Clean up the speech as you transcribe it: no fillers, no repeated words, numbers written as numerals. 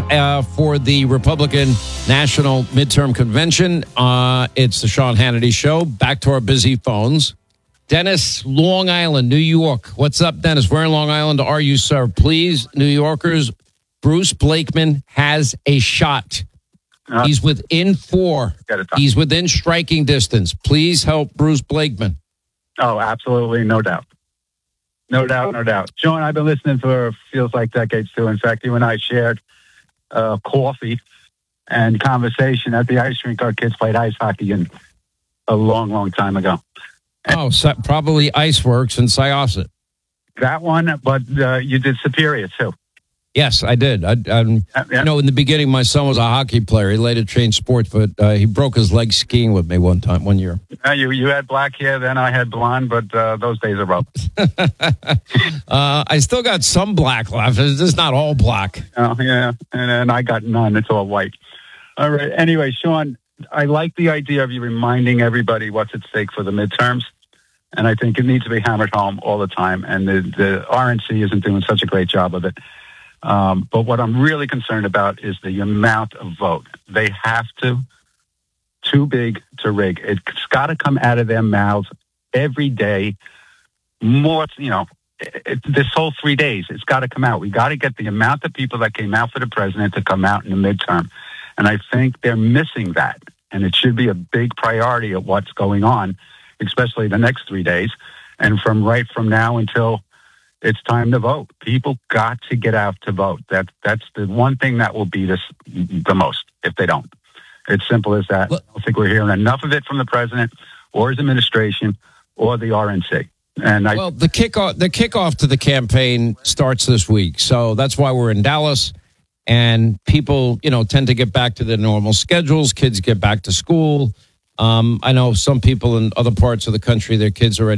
for the Republican National Midterm Convention. It's the Sean Hannity Show. Back to our busy phones. Dennis, Long Island, New York. What's up, Dennis? Where in Long Island are you, sir? Please, New Yorkers, Bruce Blakeman has a shot. He's within 4. He's within striking distance. Please help Bruce Blakeman. Oh, absolutely. No doubt. No doubt. Sean, I've been listening for feels like decades, too. In fact, you and I shared coffee and conversation at the ice rink. Our kids played ice hockey a long, long time ago. So probably Iceworks in Syosset. That one, but you did Superior, too. Yes, I did. You know, in the beginning, my son was a hockey player. He later changed sports, but he broke his leg skiing with me one year. You had black hair, then I had blonde, but those days are up. I still got some black left. It's just not all black. Oh, yeah, and I got none. It's all white. All right. Anyway, Sean, I like the idea of you reminding everybody what's at stake for the midterms, and I think it needs to be hammered home all the time, and the RNC isn't doing such a great job of it. But what I'm really concerned about is the amount of vote. They have too big to rig. It's got to come out of their mouths every day. More, this whole 3 days, it's got to come out. We got to get the amount of people that came out for the president to come out in the midterm. And I think they're missing that. And it should be a big priority of what's going on, especially the next 3 days. And from now until it's time to vote. People got to get out to vote. That's the one thing that will beat us the most if they don't. It's simple as that. I don't think we're hearing enough of it from the president or his administration or the RNC. The kickoff to the campaign starts this week. So that's why we're in Dallas. And people, tend to get back to their normal schedules. Kids get back to school. I know some people in other parts of the country, their kids are already